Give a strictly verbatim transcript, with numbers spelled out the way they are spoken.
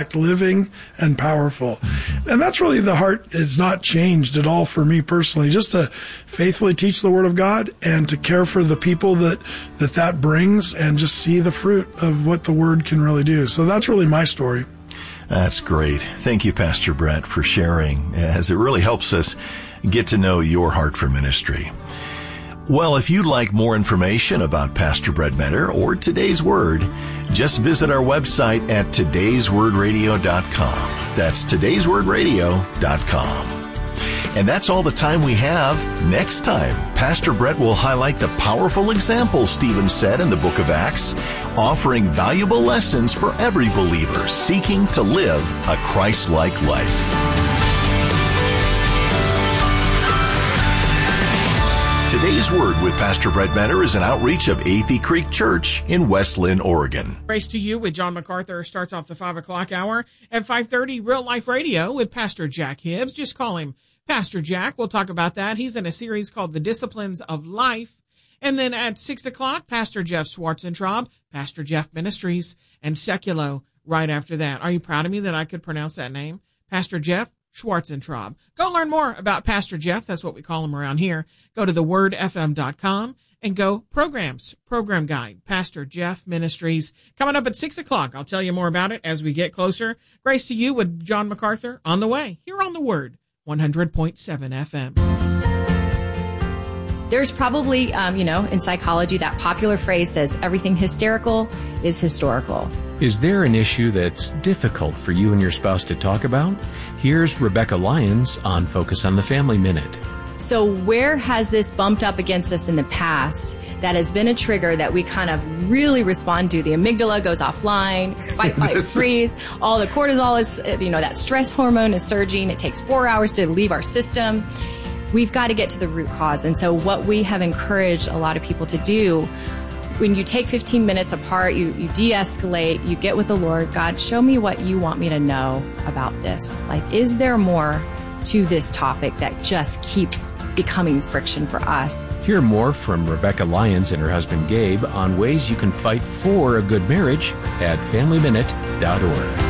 fact, living and powerful. And that's really the heart. It's not changed at all for me personally, just to faithfully teach the Word of God and to care for the people that that, that brings and just see the fruit of what the Word can really do. So that's really my story. That's great. Thank you, Pastor Brett, for sharing, as it really helps us get to know your heart for ministry. Well, if you'd like more information about Pastor Brett Meador or Today's Word, just visit our website at todays word radio dot com. That's todays word radio dot com. And that's all the time we have. Next time, Pastor Brett will highlight the powerful examples Stephen set in the book of Acts, offering valuable lessons for every believer seeking to live a Christ-like life. Today's Word with Pastor Brett Meador is an outreach of Athey Creek Church in West Linn, Oregon. Grace to You with John MacArthur starts off the five o'clock hour at five thirty. Real Life Radio with Pastor Jack Hibbs. Just call him Pastor Jack. We'll talk about that. He's in a series called The Disciplines of Life. And then at six o'clock, Pastor Jeff Schwarzentraub, Pastor Jeff Ministries, and Seculo right after that. Are you proud of me that I could pronounce that name? Pastor Jeff Schwarzentraub. Go learn more about Pastor Jeff. That's what we call him around here. Go to the word f m dot com and go programs, program guide, Pastor Jeff Ministries. Coming up at six o'clock. I'll tell you more about it as we get closer. Grace to You with John MacArthur on the way here on the Word, one hundred point seven F M. There's probably, um, you know, in psychology, that popular phrase says everything hysterical is historical. Is there an issue that's difficult for you and your spouse to talk about? Here's Rebecca Lyons on Focus on the Family Minute. So where has this bumped up against us in the past that has been a trigger that we kind of really respond to? The amygdala goes offline, fight, fight, freeze. All the cortisol is, you know, that stress hormone is surging. It takes four hours to leave our system. We've got to get to the root cause. And so what we have encouraged a lot of people to do, when you take fifteen minutes apart, you, you de-escalate, you get with the Lord. God, show me what you want me to know about this. Like, is there more to this topic that just keeps becoming friction for us? Hear more from Rebecca Lyons and her husband Gabe on ways you can fight for a good marriage at family minute dot org.